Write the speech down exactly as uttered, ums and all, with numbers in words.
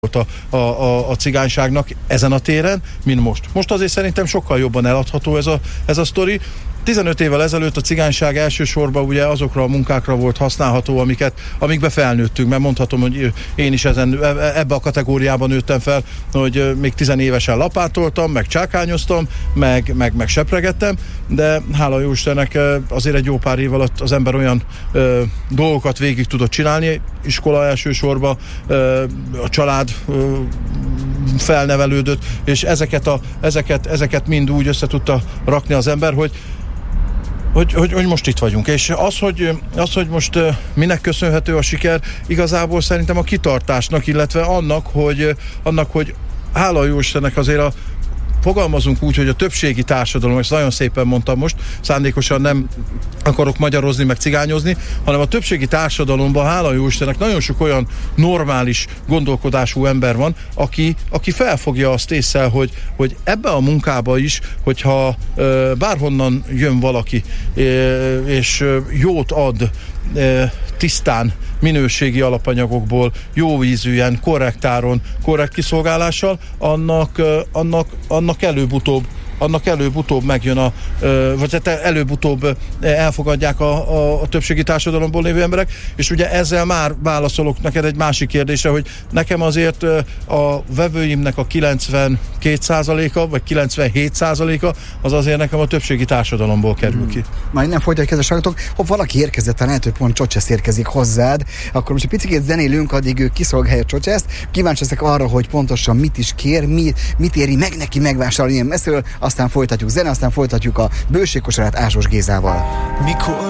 A, a, a, a cigányságnak ezen a téren, mint most. Most azért szerintem sokkal jobban eladható ez a, ez a sztori. tizenöt évvel ezelőtt a cigányság elsősorban ugye azokra a munkákra volt használható, amiket, amikbe felnőttünk, mert mondhatom, hogy én is ezen, ebbe a kategóriában nőttem fel, hogy még tizenévesen lapátoltam, meg csákányoztam, meg, meg, meg sepregettem, de hála jó Istennek azért egy jó pár év alatt az ember olyan ö, dolgokat végig tudott csinálni, iskola elsősorban, ö, a család ö, felnevelődött, és ezeket, a, ezeket, ezeket mind úgy össze tudta rakni az ember, hogy Hogy, hogy, hogy most itt vagyunk, és az, hogy, az, hogy most uh, minek köszönhető a siker, igazából szerintem a kitartásnak, illetve annak, hogy, annak, hogy hála jó Istennek azért a fogalmazunk úgy, hogy a többségi társadalom, ezt nagyon szépen mondtam most, szándékosan nem akarok magyarozni, meg cigányozni, hanem a többségi társadalomban, hála jó Istennek, nagyon sok olyan normális gondolkodású ember van, aki, aki felfogja azt észre, hogy, hogy ebbe a munkába is, hogyha e, bárhonnan jön valaki, e, és jót ad e, tisztán, minőségi alapanyagokból, jó ízűen, korrekt áron, korrekt kiszolgálással, annak, annak, annak előbb-utóbb annak előbb-utóbb megjön a, vagy előbb-utóbb elfogadják a, a, a többségi társadalomból lévő emberek, és ugye ezzel már válaszolok neked egy másik kérdésre, hogy nekem azért a vevőimnek a kilencvenkét százaléka, vagy kilencvenhét százaléka, az azért nekem a többségi társadalomból kerül ki. Már innen folytatjuk, kedves hallgatók, ha valaki érkezett, a lehet, hogy pont Csocsesz érkezik hozzád, akkor most egy picit zenélünk, addig ő kiszolgálja Csocseszt. Kíváncsi leszek arra, hogy pontosan mit is kér, mi, mit éri meg neki megvásárolni ilyen messziről, aztán folytatjuk zene, aztán folytatjuk a bőségkosarát Ásós Gézával. Mikor